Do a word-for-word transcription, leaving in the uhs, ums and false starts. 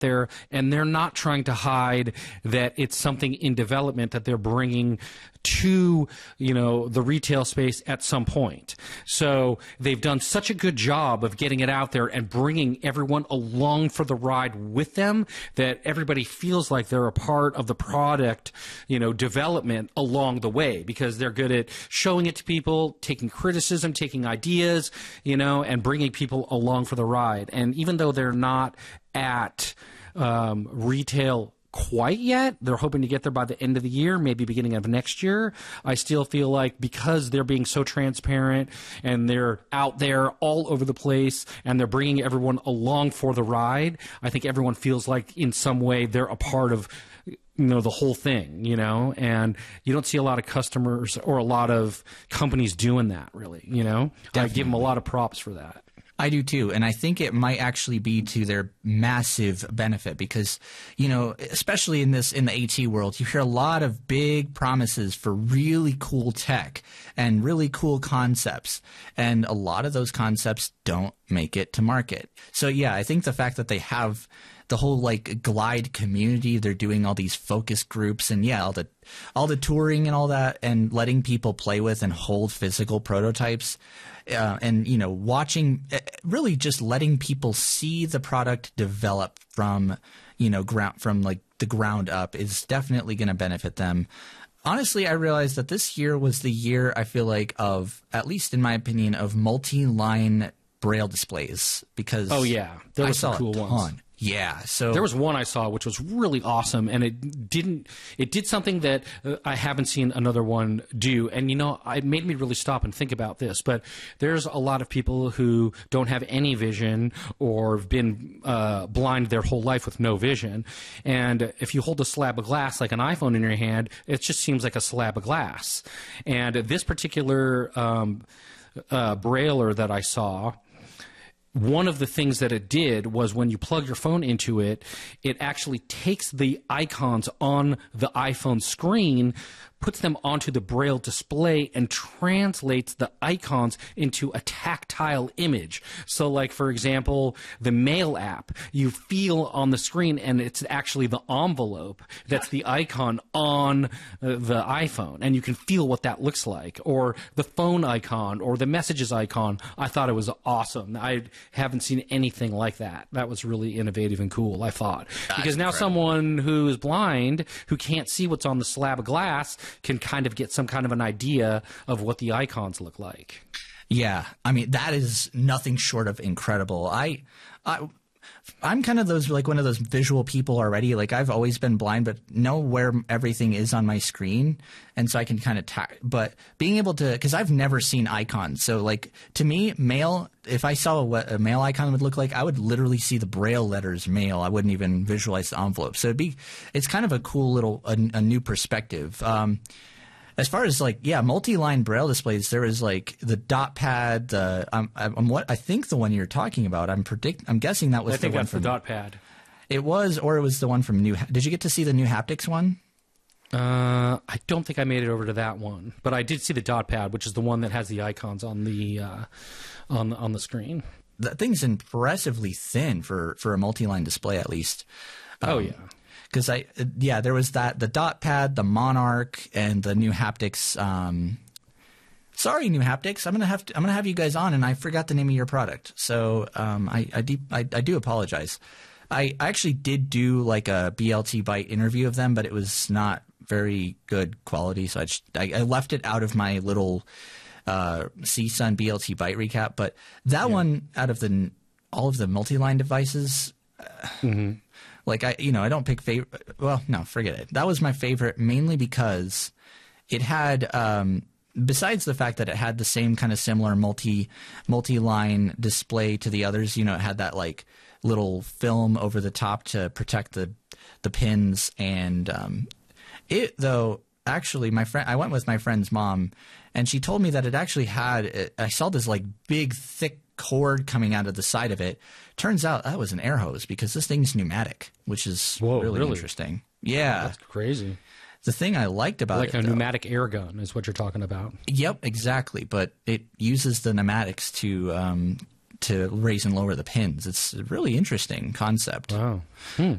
there, and they're not trying to hide that it's something in development that they're bringing to, you know, the retail space at some point. So they've done such a good job of getting it out there and bringing everyone along for the ride with them that everybody feels like they're a part of the product, you know, development along the way, because they're good at showing it to people, taking criticism, taking ideas, you know, and bringing people along for the ride. And even though they're not at um, retail quite yet, they're hoping to get there by the end of the year, maybe beginning of next year. I still feel like because they're being so transparent and they're out there all over the place and they're bringing everyone along for the ride, I think everyone feels like in some way they're a part of, you know, the whole thing, you know, and you don't see a lot of customers or a lot of companies doing that, really, you know. Definitely. I give them a lot of props for that. I do too, and I think it might actually be to their massive benefit because, you know, especially in this in the AT world, you hear a lot of big promises for really cool tech and really cool concepts, and a lot of those concepts don't make it to market. So yeah, I think the fact that they have the whole like Glide community, they're doing all these focus groups and yeah, all the all the touring and all that, and letting people play with and hold physical prototypes. Uh, and, you know, watching uh, really just letting people see the product develop from, you know, ground from like the ground up is definitely going to benefit them. Honestly, I realized that this year was the year, I feel like, of, at least in my opinion, of multi-line Braille displays, because oh yeah, there was I saw some cool a ton. ones. Yeah, so there was one I saw which was really awesome, and it didn't. It did something that uh, I haven't seen another one do, and you know, it made me really stop and think about this. But there's a lot of people who don't have any vision or have been uh, blind their whole life with no vision, and if you hold a slab of glass like an iPhone in your hand, it just seems like a slab of glass. And this particular um, uh, Brailler that I saw, one of the things that it did was when you plug your phone into it, it actually takes the icons on the iPhone screen, puts them onto the Braille display, and translates the icons into a tactile image. So like, for example, the Mail app, you feel on the screen and it's actually the envelope that's the icon on uh, the iPhone, and you can feel what that looks like. Or the phone icon or the messages icon. I thought it was awesome. I haven't seen anything like that. That was really innovative and cool, I thought. That's because now incredible. Someone who is blind, who can't see what's on the slab of glass, can kind of get some kind of an idea of what the icons look like. Yeah, I mean, that is nothing short of incredible. I, I, I'm kind of those like one of those visual people already. Like, I've always been blind, but know where everything is on my screen, and so I can kind of ta- but being able to, because I've never seen icons. So like, to me, Mail, if I saw what a Mail icon would look like, I would literally see the Braille letters Mail. I wouldn't even visualize the envelope. So it'd be, it's kind of a cool little a, a new perspective. Um, As far as like, yeah, multi-line Braille displays, there is like the dot pad. The I'm, I'm what I think the one you're talking about. I'm predict. I'm guessing that was I the think one that's from the dot pad. It was, or it was the one from New. Did you get to see the new haptics one? Uh, I don't think I made it over to that one, but I did see the dot pad, which is the one that has the icons on the uh, on on the screen. That thing's impressively thin for for a multi-line display, at least. Um, oh yeah. Because I, yeah, there was that, the dot pad, the Monarch, and the new haptics. Um, sorry, new haptics. I'm gonna have to, I'm gonna have you guys on, and I forgot the name of your product. So um, I, I, de- I, I do apologize. I, I actually did do like a B L T Byte interview of them, but it was not very good quality. So I, just, I, I left it out of my little uh, C S U N B L T Byte recap. But that yeah. one, out of the all of the multi-line devices. Uh, mm-hmm. Like, I, you know, I don't pick favorite. Well, no, forget it. That was my favorite mainly because it had, um, besides the fact that it had the same kind of similar multi, multi-line display to the others, you know, it had that like little film over the top to protect the, the pins. And, um, it though, actually my friend, I went with my friend's mom, and she told me that it actually had, I saw this like big, thick cord coming out of the side of it. Turns out that was an air hose, because this thing's pneumatic, which is Whoa, really, really interesting. Yeah. Oh, that's crazy. The thing I liked about like it, like a though, pneumatic air gun is what you're talking about. Yep, exactly. But it uses the pneumatics to um, to raise and lower the pins. It's a really interesting concept. Wow. Hmm.